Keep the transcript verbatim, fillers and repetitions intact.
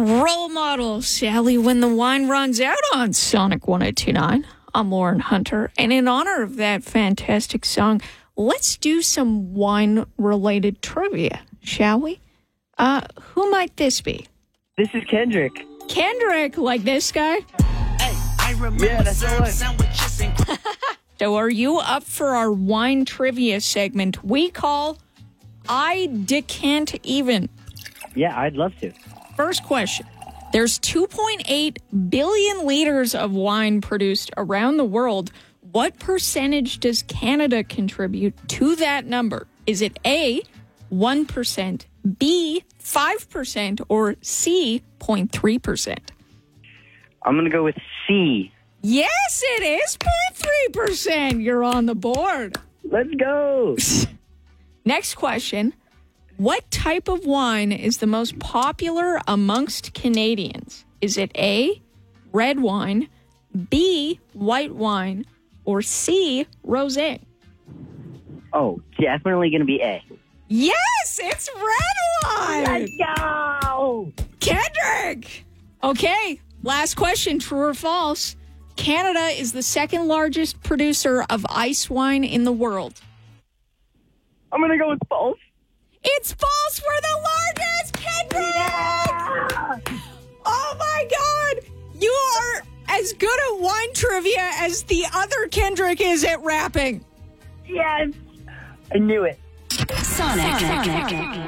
Role model, Sally, when the wine runs out on Sonic one oh two nine. I'm Lauren Hunter, and in honor of that fantastic song, let's do some wine-related trivia, shall we? Uh, who might this be? This is Kendrick. Kendrick, like this guy? Hey, I remember Yeah, that's syrup right. sandwiches and So are you up for our wine trivia segment we call I Decant Even? Yeah, I'd love to. First question. There's two point eight billion liters of wine produced around the world. What percentage does Canada contribute to that number? Is it A, one percent, B, five percent, or C, zero point three percent? I'm going to go with C. Yes, it is zero point three percent. You're on the board. Let's go. Next question. What type of wine is the most popular amongst Canadians? Is it A, red wine, B, white wine, or C, rosé? Oh, definitely going to be A. Yes, it's red wine. go. Kendrick. Okay, last question, true or false? Canada is the second largest producer of ice wine in the world. I'm going to go with false. It's false. We're the largest, Kendrick. Yeah. Oh my God! You are as good at wine trivia as the other Kendrick is at rapping. Yes. I knew it. Sonic. Sonic.